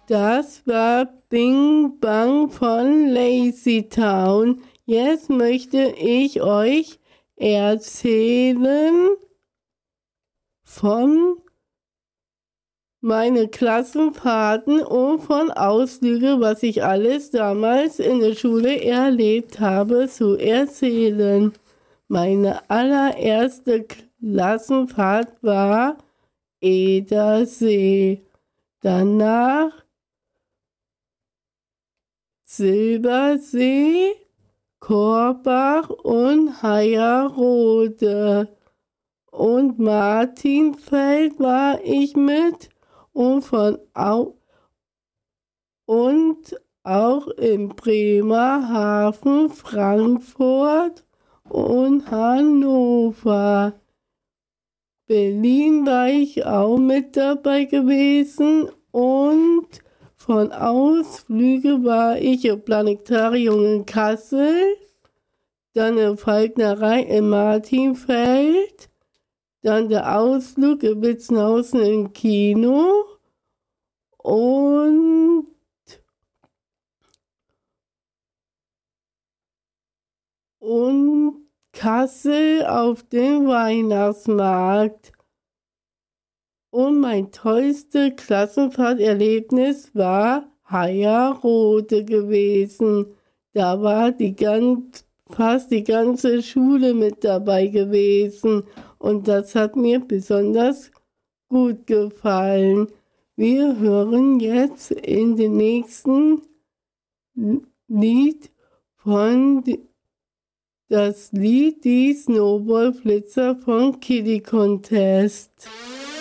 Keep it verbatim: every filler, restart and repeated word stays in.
Das war Bing Bang von Lazy Town. Jetzt möchte ich euch erzählen von meinen Klassenfahrten und von Ausflügen, was ich alles damals in der Schule erlebt habe, zu erzählen. Meine allererste Klassenfahrt war Edersee. Danach Silbersee, Korbach und Heierode. Und Martinfeld war ich mit und, von au und auch in Bremerhaven, Frankfurt und Hannover. Berlin war ich auch mit dabei gewesen und von Ausflüge war ich im Planetarium in Kassel, dann in Falknerei in Martinfeld, dann der Ausflug in Witzenhausen im Kino und und Kassel auf dem Weihnachtsmarkt. Und mein tollstes Klassenfahrterlebnis war Heierode gewesen. Da war die ganz, fast die ganze Schule mit dabei gewesen. Und das hat mir besonders gut gefallen. Wir hören jetzt in den nächsten Lied von das Lied Die Snowballflitzer von Kitty Contest.